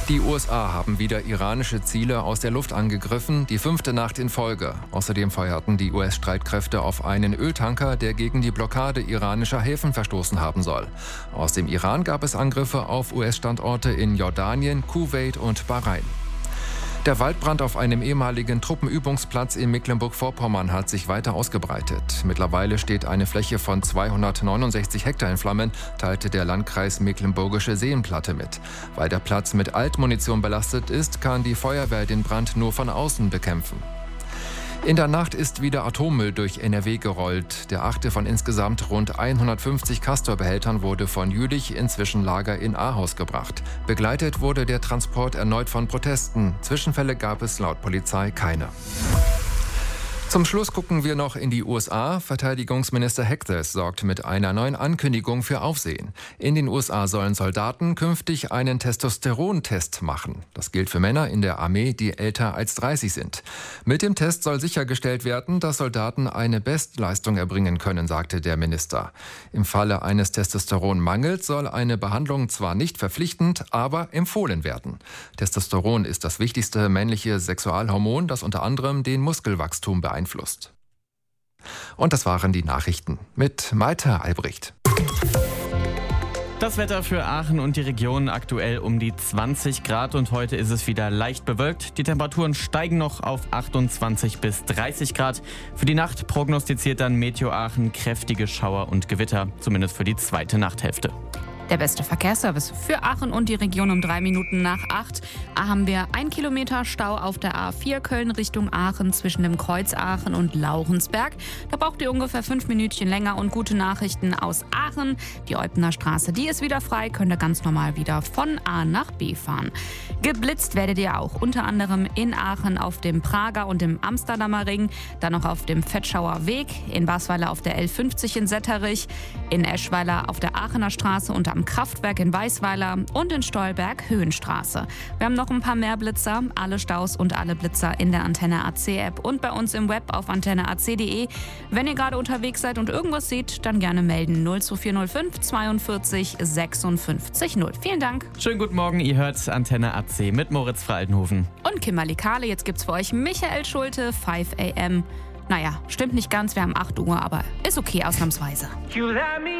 Die USA haben wieder iranische Ziele aus der Luft angegriffen, die 5. Nacht in Folge. Außerdem feuerten die US-Streitkräfte auf einen Öltanker, der gegen die Blockade iranischer Häfen verstoßen haben soll. Aus dem Iran gab es Angriffe auf US-Standorte in Jordanien, Kuwait und Bahrain. Der Waldbrand auf einem ehemaligen Truppenübungsplatz in Mecklenburg-Vorpommern hat sich weiter ausgebreitet. Mittlerweile steht eine Fläche von 269 Hektar in Flammen, teilte der Landkreis Mecklenburgische Seenplatte mit. Weil der Platz mit Altmunition belastet ist, kann die Feuerwehr den Brand nur von außen bekämpfen. In der Nacht ist wieder Atommüll durch NRW gerollt. Der 8. von insgesamt rund 150 Castor-Behältern wurde von Jülich ins Zwischenlager in Ahaus gebracht. Begleitet wurde der Transport erneut von Protesten. Zwischenfälle gab es laut Polizei keine. Zum Schluss gucken wir noch in die USA. Verteidigungsminister Hexas sorgt mit einer neuen Ankündigung für Aufsehen. In den USA sollen Soldaten künftig einen Testosterontest machen. Das gilt für Männer in der Armee, die älter als 30 sind. Mit dem Test soll sichergestellt werden, dass Soldaten eine Bestleistung erbringen können, sagte der Minister. Im Falle eines Testosteronmangels soll eine Behandlung zwar nicht verpflichtend, aber empfohlen werden. Testosteron ist das wichtigste männliche Sexualhormon, das unter anderem den Muskelwachstum beeinflusst. Und das waren die Nachrichten mit Malte Albrecht. Das Wetter für Aachen und die Region aktuell um die 20 Grad und heute ist es wieder leicht bewölkt. Die Temperaturen steigen noch auf 28 bis 30 Grad. Für die Nacht prognostiziert dann Meteo Aachen kräftige Schauer und Gewitter, zumindest für die zweite Nachthälfte. Der beste Verkehrsservice für Aachen und die Region um 3 Minuten nach 8. Da haben wir 1 Kilometer Stau auf der A4 Köln Richtung Aachen zwischen dem Kreuz Aachen und Laurensberg. Da braucht ihr ungefähr 5 Minütchen länger und gute Nachrichten aus Aachen. Die Eupener Straße, die ist wieder frei, könnt ihr ganz normal wieder von A nach B fahren. Geblitzt werdet ihr auch unter anderem in Aachen auf dem Prager und dem Amsterdamer Ring, dann noch auf dem Vetschauer Weg, in Basweiler auf der L50 in Setterich, in Eschweiler auf der Aachener Straße und am Kraftwerk in Weißweiler und in Stolberg Höhenstraße. Wir haben noch ein paar mehr Blitzer, alle Staus und alle Blitzer in der Antenne AC App und bei uns im Web auf antenneac.de. Wenn ihr gerade unterwegs seid und irgendwas seht, dann gerne melden 02405 42 56 0. Vielen Dank. Schönen guten Morgen, ihr hört Antenne AC mit Moritz Fraltenhofen. Und Kimberly Kahle, jetzt gibt's für euch Michael Schulte, 5 AM. Naja, stimmt nicht ganz, wir haben 8 Uhr, aber ist okay ausnahmsweise.